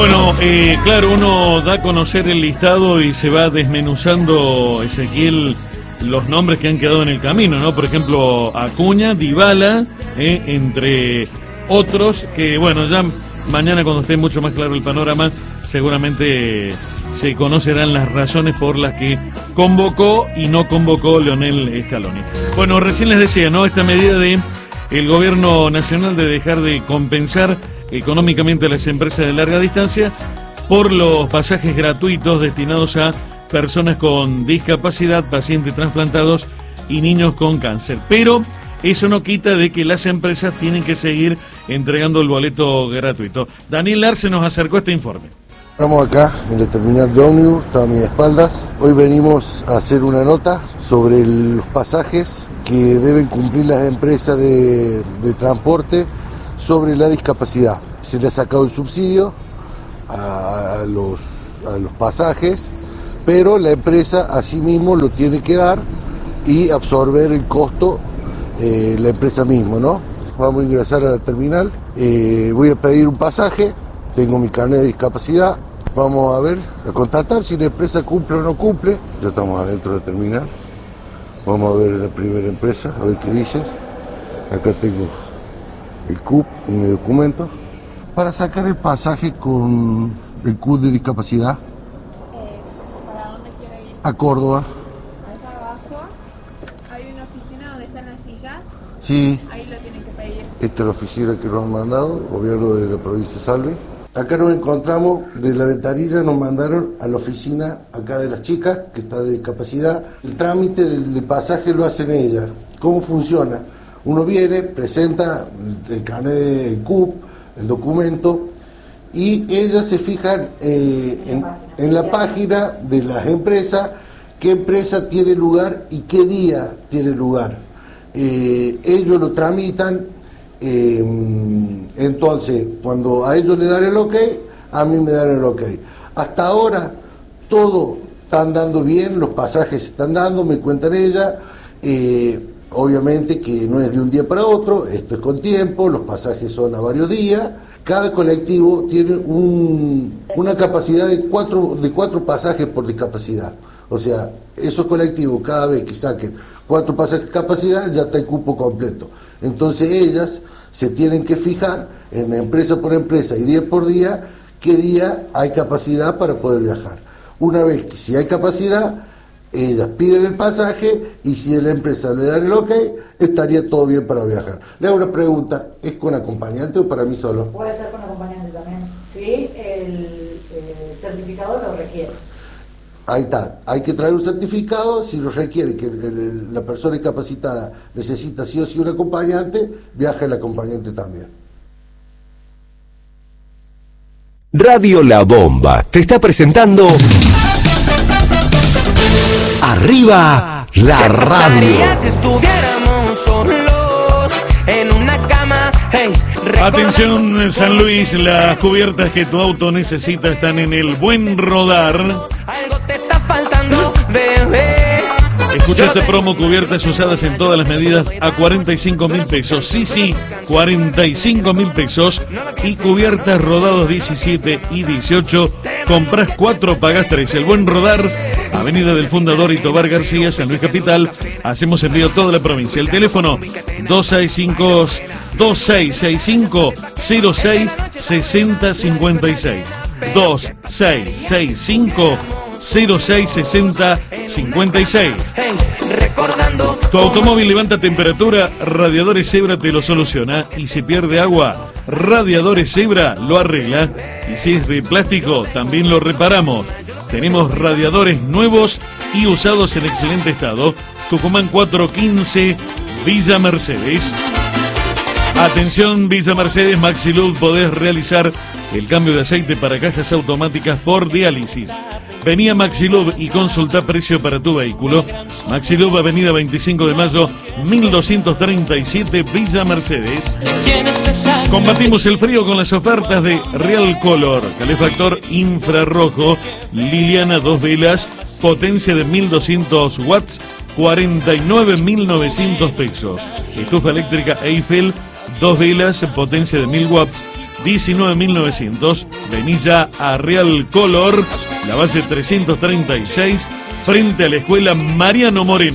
Bueno, claro, uno da a conocer el listado y se va desmenuzando, Ezequiel, los nombres que han quedado en el camino, ¿no? Por ejemplo, Acuña, Dybala, entre otros que, bueno, ya mañana cuando esté mucho más claro el panorama, seguramente se conocerán las razones por las que convocó y no convocó Lionel Scaloni. Bueno, recién les decía, ¿no? Esta medida de el gobierno nacional de dejar de compensar económicamente a las empresas de larga distancia por los pasajes gratuitos destinados a personas con discapacidad, pacientes trasplantados y niños con cáncer. Pero eso no quita de que las empresas tienen que seguir entregando el boleto gratuito. Daniel Larce nos acercó este informe. Estamos acá en el terminal de ómnibus, está a mis espaldas. Hoy venimos a hacer una nota sobre los pasajes que deben cumplir las empresas de transporte sobre la discapacidad. Se le ha sacado el subsidio a los pasajes, pero la empresa asimismo lo tiene que dar y absorber el costo la empresa misma, ¿no? Vamos a ingresar a la terminal, voy a pedir un pasaje, tengo mi carnet de discapacidad, vamos a ver, a constatar si la empresa cumple o no cumple. Ya estamos adentro de la terminal, vamos a ver la primera empresa, a ver qué dice. Acá tengo el CUP y mi documento. Para sacar el pasaje con el CUP de discapacidad. ¿Para dónde quiere ir? A Córdoba. Allá abajo hay una oficina donde están las sillas. Sí. Ahí lo tienen que pedir. Esta es la oficina que nos han mandado, gobierno de la provincia de Salve. Acá nos encontramos, de la ventanilla nos mandaron a la oficina acá de las chicas, que está de discapacidad. El trámite del pasaje lo hacen ellas. ¿Cómo funciona? Uno viene, presenta el carnet del CUP, el documento, y ellas se fijan en la página de las empresas, qué empresa tiene lugar y qué día tiene lugar. Ellos lo tramitan, entonces cuando a ellos le dan el ok, a mí me dan el ok. Hasta ahora todo está andando bien, los pasajes se están dando, me cuentan ellas. Obviamente que no es de un día para otro, esto es con tiempo, los pasajes son a varios días. Cada colectivo tiene una capacidad de cuatro pasajes por discapacidad. O sea, esos colectivos cada vez que saquen 4 pasajes de capacidad ya está el cupo completo. Entonces ellas se tienen que fijar en empresa por empresa y día por día qué día hay capacidad para poder viajar. Una vez que si hay capacidad, ellas piden el pasaje y si la empresa le da el ok, estaría todo bien para viajar. Le hago una pregunta, ¿es con acompañante o para mí solo? Puede ser con acompañante también, sí, el certificado lo requiere. Ahí está, hay que traer un certificado, si lo requiere, que la persona discapacitada necesita sí o sí un acompañante, viaja el acompañante también. Radio La Bomba te está presentando Arriba la Radio. Si estuviéramos solos en una cama, hey, Atención San Luis, las cubiertas que tu auto necesita están en el Buen Rodar. algo te está faltando, bebé. Escucha esta promo, cubiertas usadas en todas las medidas a 45.000 pesos. Sí, 45.000 pesos. Y cubiertas rodados 17 y 18. Compras 4, pagas 3. El Buen Rodar, Avenida del Fundador y Tobar García, San Luis Capital. Hacemos envío a toda la provincia. El teléfono 2665 06 60 56. 2665 06 60 56. Hey, recordando. Tu automóvil levanta temperatura, Radiadores Zebra te lo soluciona. Y si pierde agua, Radiadores Zebra lo arregla. Y si es de plástico, también lo reparamos. Tenemos radiadores nuevos y usados en excelente estado. Tucumán 415, Villa Mercedes. Atención Villa Mercedes, Maxilub, podés realizar el cambio de aceite para cajas automáticas por diálisis. Vení a Maxilub y consulta precio para tu vehículo. Maxilub, Avenida 25 de Mayo, 1237, Villa Mercedes. Combatimos el frío con las ofertas de Real Color. Calefactor infrarrojo, Liliana 2 velas, potencia de 1200 watts, 49.900 pesos. Estufa eléctrica Eiffel, 2 velas, potencia de 1000 watts, 19.900. Vení ya a Real Color, la Valle 336, frente a la escuela Mariano Moreno.